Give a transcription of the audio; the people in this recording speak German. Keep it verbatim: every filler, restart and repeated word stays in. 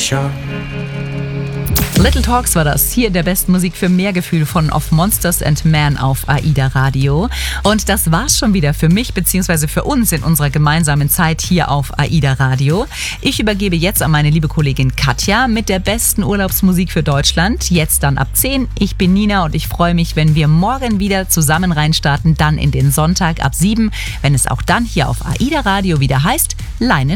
sharp. Little Talks war das, hier in der besten Musik für mehr Gefühl von Of Monsters and Men auf AIDA Radio. Und das war's schon wieder für mich bzw. für uns in unserer gemeinsamen Zeit hier auf AIDA Radio. Ich übergebe jetzt an meine liebe Kollegin Katja mit der besten Urlaubsmusik für Deutschland. Jetzt dann ab zehn. Ich bin Nina und ich freue mich, wenn wir morgen wieder zusammen reinstarten, dann in den Sonntag ab sieben, wenn es auch dann hier auf AIDA Radio wieder heißt, Leinen